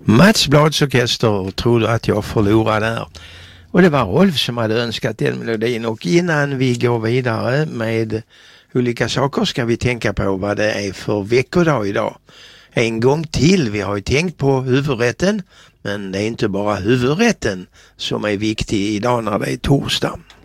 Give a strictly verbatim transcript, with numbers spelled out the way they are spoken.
Mats Bladsorkester trodde att jag förlorade där. Och det var Rolf som hade önskat den melodin. Och innan vi går vidare med olika saker ska vi tänka på vad det är för veckodag idag. En gång till, vi har ju tänkt på huvudrätten, men det är inte bara huvudrätten som är viktig idag när det är torsdag.